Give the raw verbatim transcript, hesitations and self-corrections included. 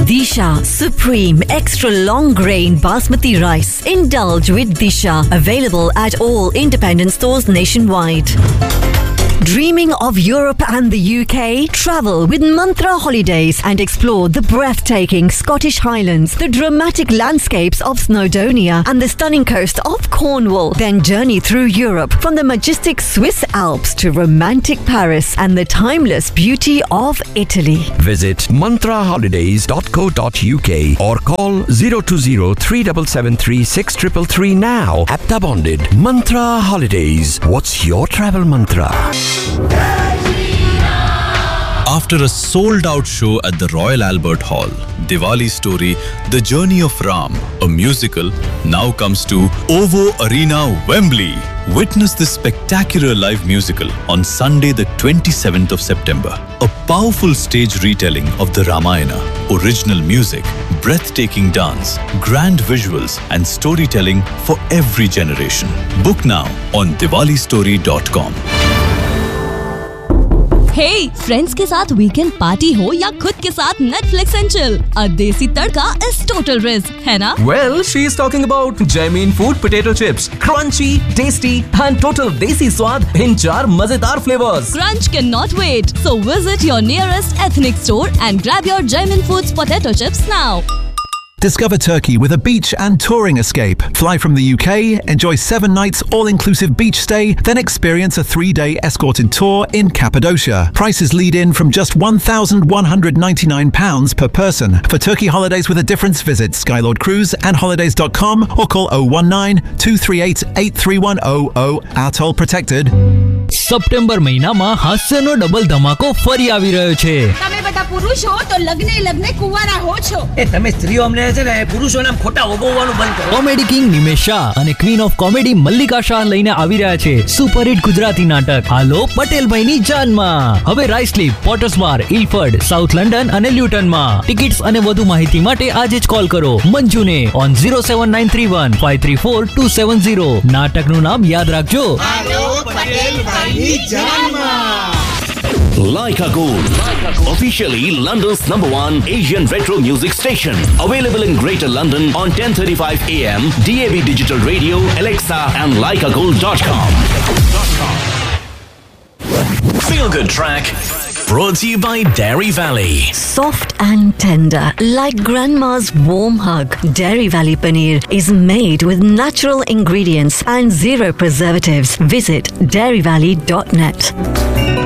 Disha Supreme Extra Long Grain Basmati Rice. Indulge with Disha. Available at all independent stores nationwide. Dreaming of Europe and the U K? Travel with Mantra Holidays and explore the breathtaking Scottish Highlands, the dramatic landscapes of Snowdonia and the stunning coast of Cornwall. Then journey through Europe from the majestic Swiss Alps to romantic Paris and the timeless beauty of Italy. Visit mantra holidays dot co dot uk or call zero two zero three seven seven three six three three three now. Apta bonded. Mantra Holidays. What's your travel mantra? After a sold-out show at the Royal Albert Hall, Diwali story The Journey of Ram, a musical, now comes to OVO Arena, Wembley. Witness this spectacular live musical on Sunday the twenty-seventh of September. A powerful stage retelling of the Ramayana, original music, breathtaking dance, grand visuals and storytelling for every generation. Book now on diwali story dot com. Hey, friends के साथ weekend party हो या खुद के साथ Netflix and chill, अ देसी तड़का is total risk, है ना? Well, she is talking about Jamin Food potato chips, crunchy, tasty and total desi स्वाद in चार मजेदार flavors. Crunch cannot wait, so visit your nearest ethnic store and grab your Jamin Foods potato chips now. Discover Turkey with a beach and touring escape. Fly from the U K, enjoy seven nights all-inclusive beach stay, then experience a three-day escorted tour in Cappadocia. Prices lead in from just one thousand one hundred ninety-nine pounds per person. For Turkey holidays with a difference, visit Skylord Cruise and holidays dot com or call oh one nine two three eight eight three one oh oh. Atoll protected. September મહિનામાં હાસ્યનો double ધમાકો ફરી આવી રહ્યો છે. તમે બધા પુરુષ હો તો લગ્ને લગ્ને કુંવારા હો છો. એ તમે સ્ત્રીઓ અમને છે ને પુરુષોને ખોટા ઓગવવાનું બંધ કરો. કોમેડી કિંગ નિમેશ શાહ અને queen of comedy Mallika Shah લઈને આવી રહ્યા છે સુપરહિટ ગુજરાતી નાટક હાલો પટેલભાઈની જાનમાં. હવે રાઇસલીપ, પોટર્સબાર, ઇલફર્ડ, સાઉથ લંડન અને લ્યુટનમાં. ટિકિટ્સ અને વધુ માહિતી માટે આજે જ કોલ કરો મંજુને on zero seven nine three one five three four two seven zero. નાટકનું નામ યાદ રાખજો. હાલો પટેલભાઈની જાનમાં. Leica Gold, officially London's number one Asian retro music station. Available in Greater London on ten thirty-five A M, D A B Digital Radio, Alexa and leica gold dot com. Feel Good Track, brought to you by Dairy Valley. Soft and tender, like grandma's warm hug. Dairy Valley Paneer is made with natural ingredients and zero preservatives. Visit dairy valley dot net.